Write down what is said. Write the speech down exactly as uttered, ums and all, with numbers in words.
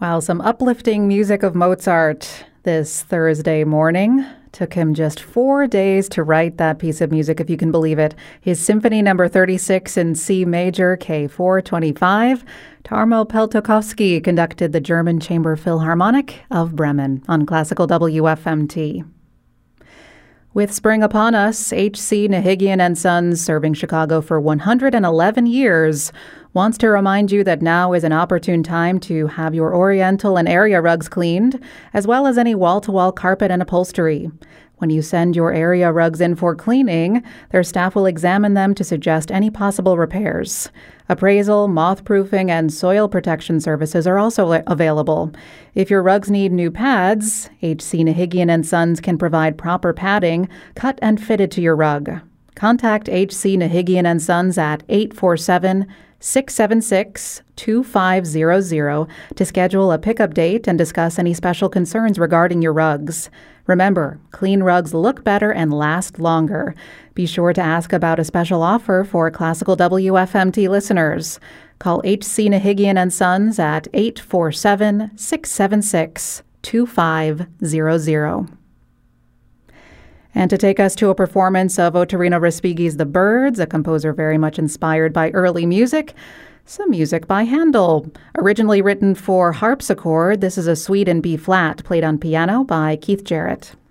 Wow, some uplifting music of Mozart this Thursday morning. Took him just four days to write that piece of music, if you can believe it. His Symphony Number thirty-six in C Major, K four twenty-five. Tarmo Peltokovsky conducted the German Chamber Philharmonic of Bremen on Classical W F M T. With spring upon us, H C Nahigian and Sons, serving Chicago for one hundred eleven years, wants to remind you that now is an opportune time to have your Oriental and area rugs cleaned, as well as any wall-to-wall carpet and upholstery. When you send your area rugs in for cleaning, their staff will examine them to suggest any possible repairs. Appraisal, moth-proofing, and soil protection services are also available. If your rugs need new pads, H C Nahigian and Sons can provide proper padding, cut and fitted to your rug. Contact H C Nahigian and Sons at eight four seven, six seven six, two five zero zero to schedule a pickup date and discuss any special concerns regarding your rugs. Remember, clean rugs look better and last longer. Be sure to ask about a special offer for Classical W F M T listeners. Call H C Nahigian and Sons at eight four seven, six seven six, two five zero zero. And to take us to a performance of Ottorino Respighi's The Birds, a composer very much inspired by early music, some music by Handel. Originally written for harpsichord, this is a suite in B-flat, played on piano by Keith Jarrett.